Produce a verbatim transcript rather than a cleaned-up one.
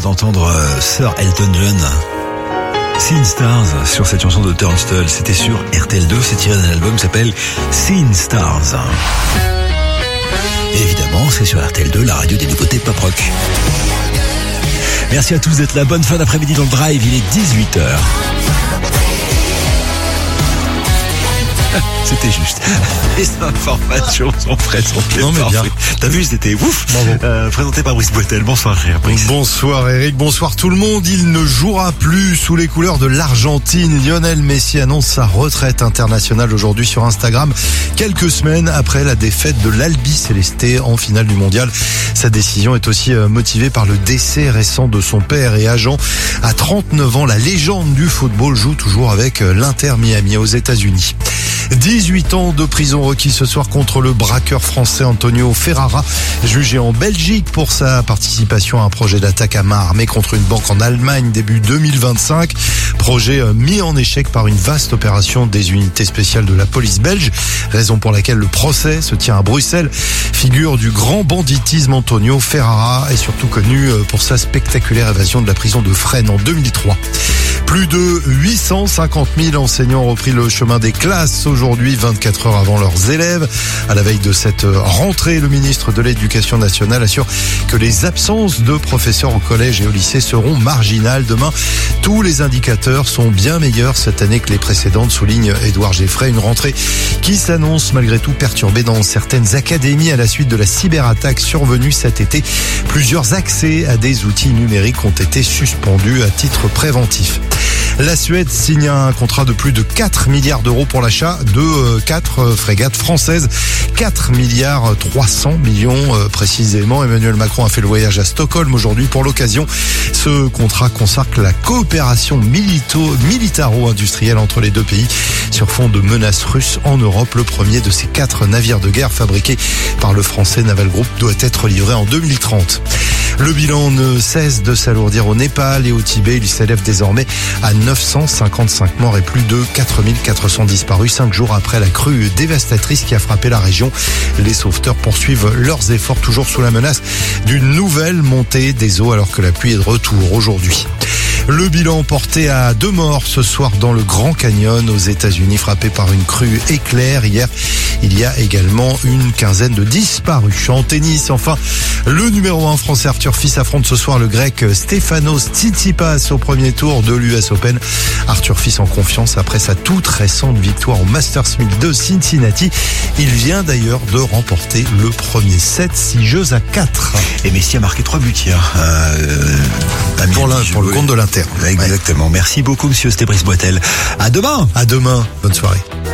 d'entendre euh, Sir Elton John. Seeing Stars sur cette chanson de Turnstile. C'était sur R T L deux, c'est tiré d'un album qui s'appelle Seeing Stars. Et évidemment, c'est sur R T L deux, la radio des nouveautés pop rock. Merci à tous d'être là. Bonne fin d'après-midi dans le drive, il est dix-huit heures. C'était juste. Les informations sont présentées. Non, mais par... bien. T'as vu, c'était ouf. Euh, présenté par Brice Boitel. Bonsoir, Brice. Bonsoir, Eric. Bonsoir, tout le monde. Il ne jouera plus sous les couleurs de l'Argentine. Lionel Messi annonce sa retraite internationale aujourd'hui sur Instagram, quelques semaines après la défaite de l'Albi Céleste en finale du mondial. Sa décision est aussi motivée par le décès récent de son père et agent. À trente-neuf ans, la légende du football joue toujours avec l'Inter Miami aux États-Unis. dix-huit ans de prison requis ce soir contre le braqueur français Antonio Ferrara, jugé en Belgique pour sa participation à un projet d'attaque à main armée contre une banque en Allemagne début deux mille vingt-cinq. Projet mis en échec par une vaste opération des unités spéciales de la police belge, raison pour laquelle le procès se tient à Bruxelles. Figure du grand banditisme, Antonio Ferrara est surtout connu pour sa spectaculaire évasion de la prison de Fresnes en deux mille trois. Plus de huit cent cinquante mille enseignants ont repris le chemin des classes aujourd'hui, vingt-quatre heures avant leurs élèves. À la veille de cette rentrée, le ministre de l'Éducation nationale assure que les absences de professeurs au collège et au lycée seront marginales. Demain, tous les indicateurs sont bien meilleurs cette année que les précédentes, souligne Édouard Geffray. Une rentrée qui s'annonce malgré tout perturbée dans certaines académies à la suite de la cyberattaque survenue cet été. Plusieurs accès à des outils numériques ont été suspendus à titre préventif. La Suède signe un contrat de plus de quatre milliards d'euros pour l'achat de quatre frégates françaises. quatre milliards trois cents millions précisément. Emmanuel Macron a fait le voyage à Stockholm aujourd'hui pour l'occasion. Ce contrat consacre la coopération milito- militaro-industrielle entre les deux pays sur fond de menaces russes en Europe. Le premier de ces quatre navires de guerre fabriqués par le français Naval Group doit être livré en deux mille trente. Le bilan ne cesse de s'alourdir au Népal et au Tibet. Il s'élève désormais à neuf cent cinquante-cinq morts et plus de quatre mille quatre cents disparus, cinq jours après la crue dévastatrice qui a frappé la région. Les sauveteurs poursuivent leurs efforts, toujours sous la menace d'une nouvelle montée des eaux alors que la pluie est de retour aujourd'hui. Le bilan porté à deux morts ce soir dans le Grand Canyon aux États-Unis, frappé par une crue éclair. Hier, il y a également une quinzaine de disparus. En tennis, enfin, le numéro un français Arthur Fils affronte ce soir le grec Stefanos Tsitsipas au premier tour de l'U S Open. Arthur Fils en confiance après sa toute récente victoire au Masters mille de Cincinnati. Il vient d'ailleurs de remporter le premier set, six jeux à quatre. Et Messi a marqué trois buts hier. Euh, pour, la, pour le compte de l'Inter. Exactement. Ouais. Merci beaucoup, monsieur Brice Boitel. À demain. À demain. Bonne soirée.